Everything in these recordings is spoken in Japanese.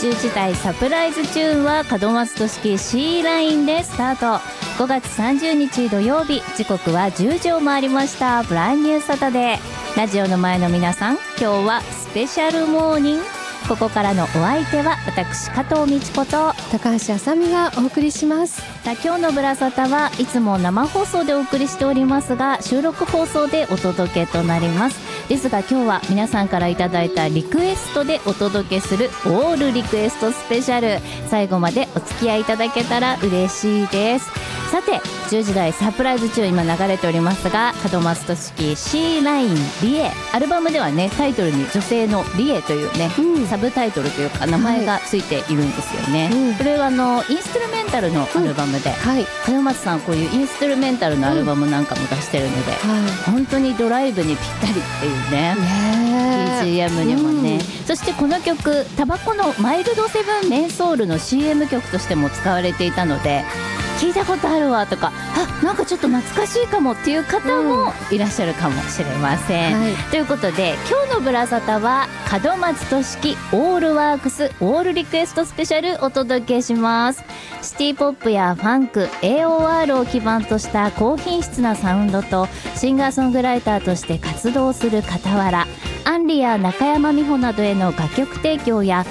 10時台サプライズチューンは門松俊樹 C ラインでスタート。5月30日土曜日、時刻は10時を回りました。ブランニューサタデー。ラジオの前の皆さん、今日はスペシャルモーニング。ここからのお相手は私加藤美智子と高橋あさみがお送りします。 さあ、今日のブラサタはいつも生放送でお送りしておりますが、収録放送でお届けとなります。ですが今日は皆さんからいただいたリクエストでお届けするオールリクエストスペシャル、最後までお付き合いいただけたら嬉しいです。さて、10時台サプライズ中今流れておりますが、門松俊樹 C ラインリエ、アルバムではね、タイトルに女性のリエというね、サブタイトルというか名前がついているんですよね。これはインストゥルメンタルのアルバムで、門松さんこういうインストゥルメンタルのアルバムなんかも出してるので、本当にドライブにぴったりっていうね、BGM にもね、そしてこの曲、タバコのマイルドセブンメンソールの CM 曲としても使われていたので、聞いたことあるわとか、なんかちょっと懐かしいかもっていう方もいらっしゃるかもしれません、ということで今日のブラサタは門松俊樹オールワークスオールリクエストスペシャルお届けします。シティポップやファンク AOR を基盤とした高品質なサウンドと、シンガーソングライターとして活動する傍ら、アンリや中山美穂などへの楽曲提供や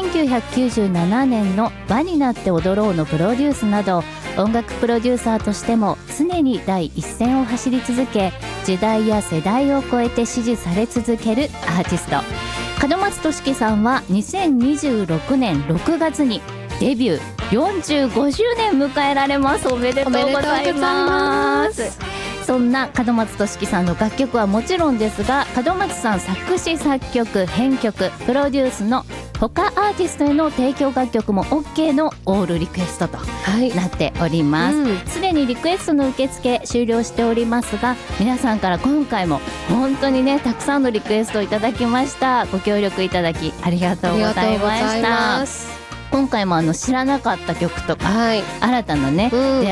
1997年の輪になって踊ろうのプロデュースなど、音楽プロデューサーとしても常に第一線を走り続け、時代や世代を超えて支持され続けるアーティスト。門松俊樹さんは2026年6月にデビュー45周年迎えられます。おめでとうございます。そんな門松俊樹さんの楽曲はもちろんですが、門松さん作詞作曲編曲プロデュースの他アーティストへの提供楽曲も OK のオールリクエストとなっております。すでにリクエストの受付終了しておりますが、皆さんから今回も本当にね、たくさんのリクエストをいただきました。ご協力いただきありがとうございました。今回も知らなかった曲とか、新たなね、